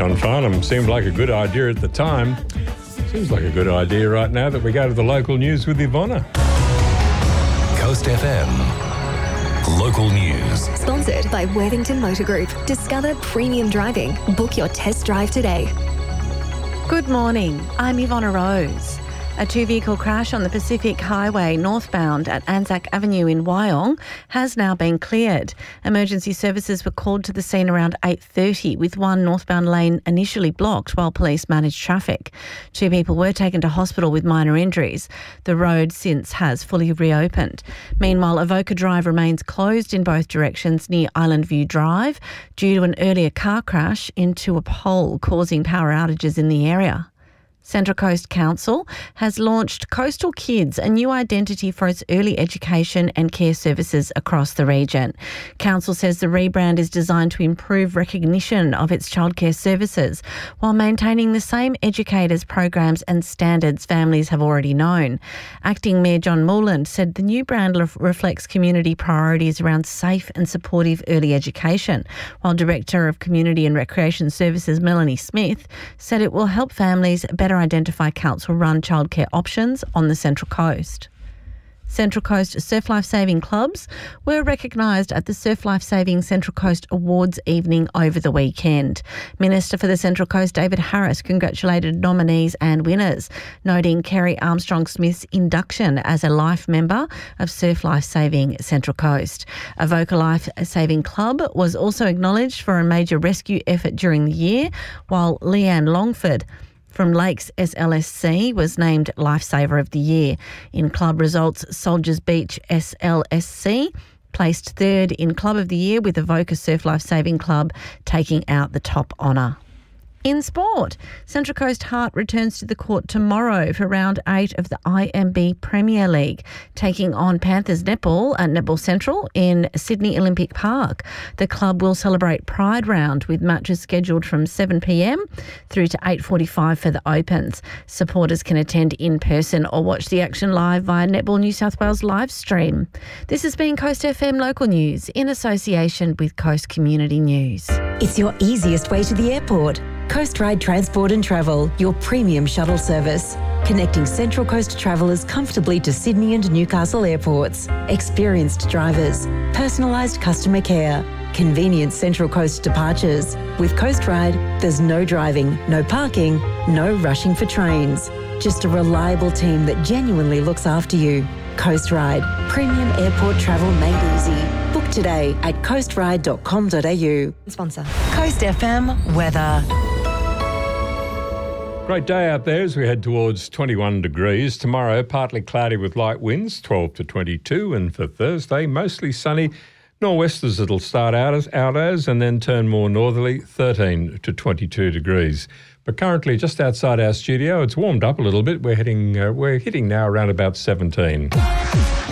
John Farnham. Seemed like a good idea at the time. Seems like a good idea right now that we go to the local news with Ivonna. Coast FM. Local news. Sponsored by Worthington Motor Group. Discover premium driving. Book your test drive today. Good morning. I'm Ivonna Rose. A two-vehicle crash on the Pacific Highway northbound at Anzac Avenue in Wyong has now been cleared. Emergency services were called to the scene around 8:30 with one northbound lane initially blocked while police managed traffic. Two people were taken to hospital with minor injuries. The road since has fully reopened. Meanwhile, Avoca Drive remains closed in both directions near Island View Drive due to an earlier car crash into a pole causing power outages in the area. Central Coast Council has launched Coastal Kids, a new identity for its early education and care services across the region. Council says the rebrand is designed to improve recognition of its childcare services while maintaining the same educators, programs and standards families have already known. Acting Mayor John Moreland said the new brand reflects community priorities around safe and supportive early education, while Director of Community and Recreation Services Melanie Smith said it will help families better identify council-run childcare options on the Central Coast. Central Coast Surf Life Saving Clubs were recognised at the Surf Life Saving Central Coast Awards evening over the weekend. Minister for the Central Coast David Harris congratulated nominees and winners, noting Kerry Armstrong-Smith's induction as a life member of Surf Life Saving Central Coast. Avoca Life Saving Club was also acknowledged for a major rescue effort during the year, while Leanne Longford from Lakes SLSC was named Lifesaver of the Year. In club results, Soldiers Beach SLSC placed third in Club of the Year, with Avoca Surf Life Saving Club taking out the top honour. In sport, Central Coast Heart returns to the court tomorrow for round 8 of the IMB Premier League, taking on Panthers Netball at Netball Central in Sydney Olympic Park. The club will celebrate Pride Round with matches scheduled from 7 p.m. through to 8:45 for the Opens. Supporters can attend in person or watch the action live via Netball New South Wales live stream. This has been Coast FM Local News in association with Coast Community News. It's your easiest way to the airport. Coast Ride Transport and Travel, your premium shuttle service, connecting Central Coast travellers comfortably to Sydney and Newcastle airports. Experienced drivers, personalised customer care, convenient Central Coast departures. With Coast Ride, there's no driving, no parking, no rushing for trains. Just a reliable team that genuinely looks after you. Coast Ride, premium airport travel made easy. Book today at coastride.com.au. Sponsor. Coast FM weather. Great day out there as we head towards 21 degrees. Tomorrow, partly cloudy with light winds, 12 to 22. And for Thursday, mostly sunny. Nor'westers it'll start out as and then turn more northerly, 13 to 22 degrees. But currently, just outside our studio, it's warmed up a little bit. We're hitting now around about 17.